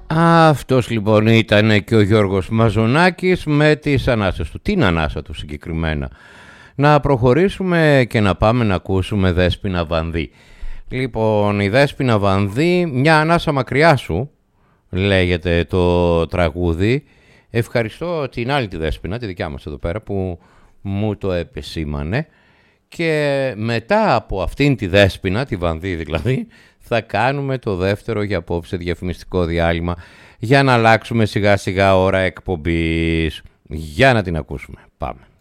Αυτός λοιπόν ήταν και ο Γιώργος Μαζονάκης με τις ανάσες του. Την ανάσα του συγκεκριμένα. Να προχωρήσουμε και να πάμε να ακούσουμε Δέσποινα Βανδύ. Λοιπόν, η Δέσποινα Βανδύ, μια ανάσα μακριά σου, λέγεται το τραγούδι. Ευχαριστώ την άλλη τη Δέσποινα, τη δικιά μας εδώ πέρα, που μου το επεσήμανε. Και μετά από αυτήν τη Δέσποινα, τη Βανδύ δηλαδή, θα κάνουμε το δεύτερο για απόψε διαφημιστικό διάλειμμα για να αλλάξουμε σιγά σιγά ώρα εκπομπής. Για να την ακούσουμε. Πάμε.